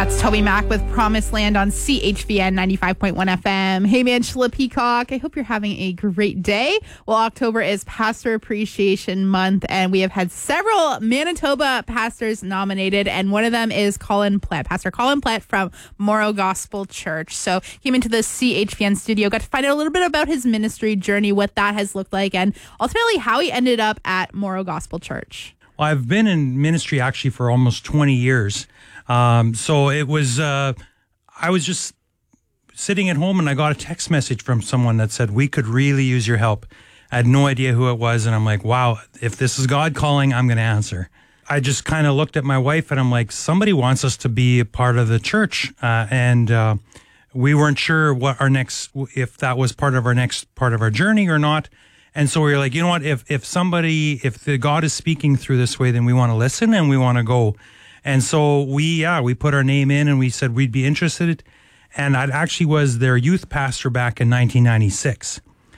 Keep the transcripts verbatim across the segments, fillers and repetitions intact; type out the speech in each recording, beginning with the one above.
That's Toby Mac with Promised Land on C H V N ninety-five point one F M. Hey, man, Angela Peacock. I hope you're having a great day. Well, October is Pastor Appreciation Month, and we have had several Manitoba pastors nominated, and one of them is Colin Plett, Pastor Colin Plett from Morrow Gospel Church. So came into the C H V N studio, got to find out a little bit about his ministry journey, what that has looked like, and ultimately how he ended up at Morrow Gospel Church. Well, I've been in ministry actually for almost twenty years. Um, so it was, uh, I was just sitting at home and I got a text message from someone that said, we could really use your help. I had no idea who it was. And I'm like, wow, if this is God calling, I'm going to answer. I just kind of looked at my wife and I'm like, somebody wants us to be a part of the church. Uh, and, uh, we weren't sure what our next, if that was part of our next part of our journey or not. And so we were like, you know what, if, if somebody, if the God is speaking through this way, then we want to listen and we want to go. And so we, yeah, we put our name in and we said we'd be interested. And I actually was their youth pastor back in nineteen ninety-six.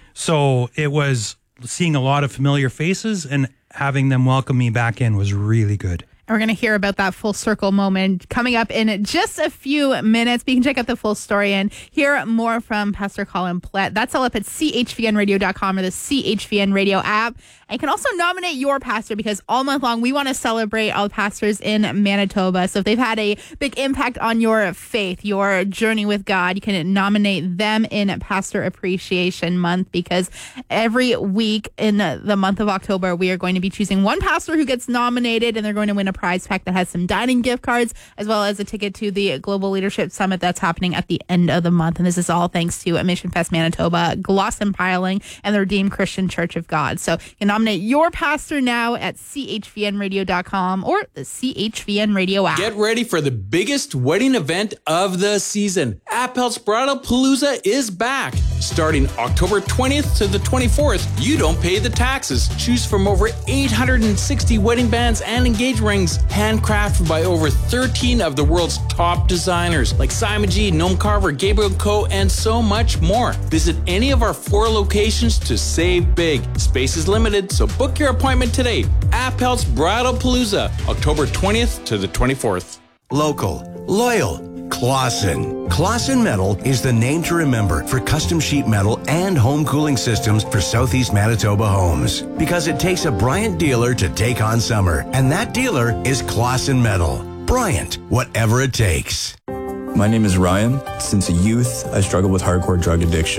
So it was seeing a lot of familiar faces and having them welcome me back in was really good. And we're going to hear about that full circle moment coming up in just a few minutes. But you can check out the full story and hear more from Pastor Colin Plett. That's all up at C H V N radio dot com or the C H V N radio app. And you can also nominate your pastor because all month long, we want to celebrate all the pastors in Manitoba. So if they've had a big impact on your faith, your journey with God, you can nominate them in Pastor Appreciation Month, because every week in the month of October, we are going to be choosing one pastor who gets nominated, and they're going to win a prize pack that has some dining gift cards, as well as a ticket to the Global Leadership Summit that's happening at the end of the month. And this is all thanks to Mission Fest Manitoba, Glosson Piling, and the Redeemed Christian Church of God. So you can nominate your pastor now at C H V N radio dot com or the C H V N radio app. Get ready for the biggest wedding event of the season. Appel's Bridal Palooza is back. Starting October twentieth to the twenty-fourth, you don't pay the taxes. Choose from over eight hundred sixty wedding bands and engagement rings, handcrafted by over thirteen of the world's top designers like Simon G, Noam Carver, Gabriel Co, and so much more. Visit any of our four locations to save big. Space is limited, so book your appointment today. Appel's Bridal Palooza, October twentieth to the twenty-fourth. Local, loyal, Clausen. Clausen Metal is the name to remember for custom sheet metal and home cooling systems for Southeast Manitoba homes. Because it takes a Bryant dealer to take on summer, and that dealer is Clausen Metal. Bryant, whatever it takes. My name is Ryan. Since a youth, I struggled with hardcore drug addiction.